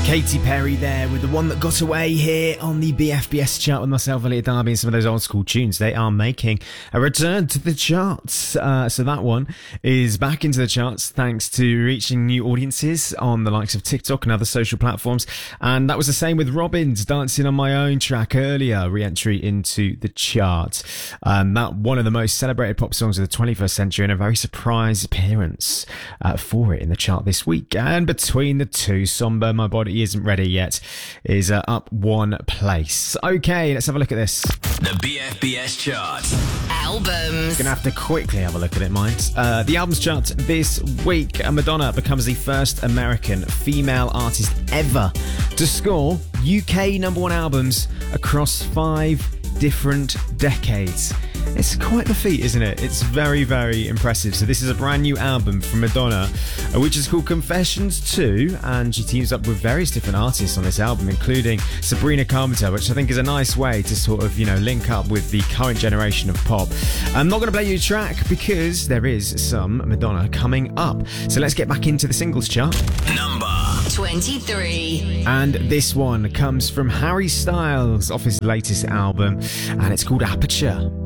Katy Perry there with the one that got away here on the BFBS chart with myself, Elliot Darby, and some of those old school tunes. They are making a return to the charts. So that one is back into the charts thanks to reaching new audiences on the likes of TikTok and other social platforms. And that was the same with Robyn's Dancing on My Own track earlier, re-entry into the chart. That one of the most celebrated pop songs of the 21st century, and a very surprise appearance for it in the chart this week. And between the two, Somber, My Body Isn't Ready Yet is up one place. Okay, let's have a look at this. The BFBS chart. Albums. Gonna have to quickly have a look at it, mate. The albums chart this week. Madonna becomes the first American female artist ever to score UK number one albums across 5 different decades. It's quite the feat, isn't it? It's very, very impressive. So this is a brand new album from Madonna, which is called Confessions 2, and she teams up with various different artists on this album, including Sabrina Carpenter, which I think is a nice way to sort of, link up with the current generation of pop. I'm not going to play you a track because there is some Madonna coming up. So let's get back into the singles chart. Number 23. And this one comes from Harry Styles off his latest album, and it's called Aperture.